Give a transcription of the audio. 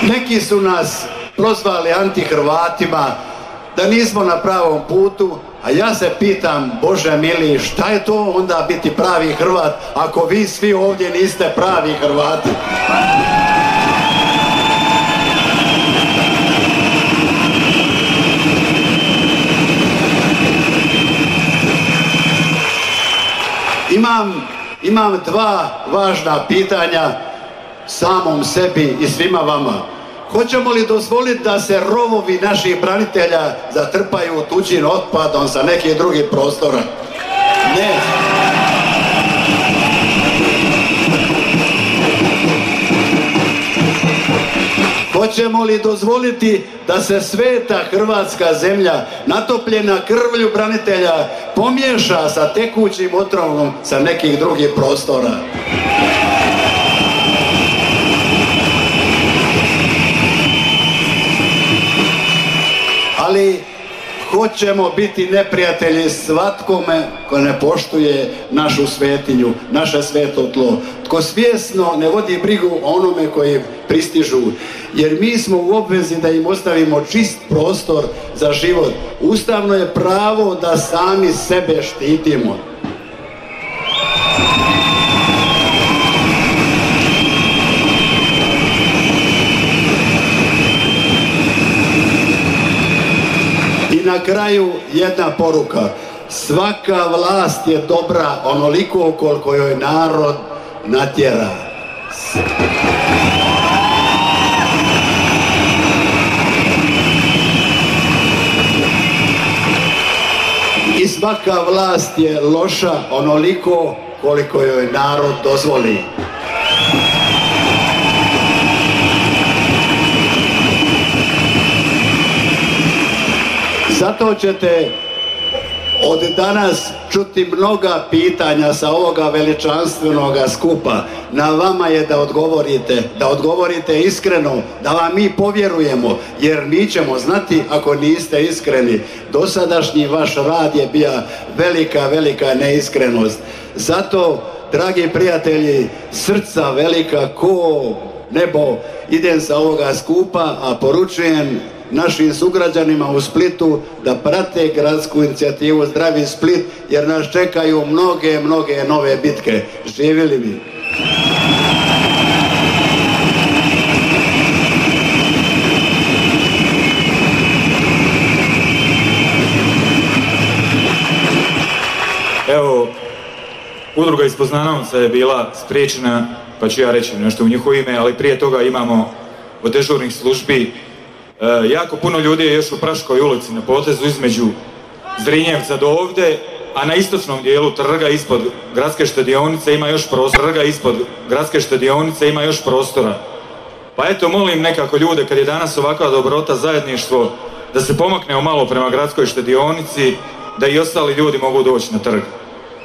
Neki su nas prozvali anti-Hrvatima, da nismo na pravom putu, a ja se pitam, Bože mili, šta je to onda biti pravi Hrvat ako vi svi ovdje niste pravi Hrvati? Imam dva važna pitanja samom sebi i svima vama. Hoćemo li dozvoliti da se rovovi naših branitelja zatrpaju tuđim otpadom sa nekih drugih prostora? Ne. Hoćemo li dozvoliti da se sveta hrvatska zemlja, natopljena krvlju branitelja, pomiješa sa tekućim otrovom sa nekih drugih prostora? Ali hoćemo biti neprijatelji svatkome ko ne poštuje našu svetinju, naše sveto tlo. Tko svjesno ne vodi brigu o onome koji pristižu. Jer mi smo u obvezi da im ostavimo čist prostor za život. Ustavno je pravo da sami sebe štitimo. Na kraju jedna poruka. Svaka vlast je dobra onoliko koliko joj narod natjera. I svaka vlast je loša onoliko koliko joj narod dozvoli. Zato ćete od danas čuti mnoga pitanja sa ovoga veličanstvenog skupa. Na vama je da odgovorite iskreno, da vam mi povjerujemo, jer mi ćemo znati ako niste iskreni. Dosadašnji vaš rad je bila velika neiskrenost. Zato, dragi prijatelji, srca velika ko nebo, idem sa ovoga skupa, a poručujem našim sugrađanima u Splitu da prate gradsku inicijativu Zdravi Split, jer nas čekaju mnoge nove bitke. Živjeli mi! Evo, udruga iz Poznanovca je bila spriječena, pa ću ja reći nešto u njihovo ime, ali prije toga imamo od dežurnih službi jako puno ljudi je još u Praškoj ulici na potezu između Zrinjevca do ovdje, a na istočnom dijelu trga ispod gradske štedionice ima još prostora. Pa eto, molim nekako ljude, kad je danas ovakva dobrota, zajedništvo, da se pomaknemo malo prema gradskoj štedionici, da i ostali ljudi mogu doći na trg.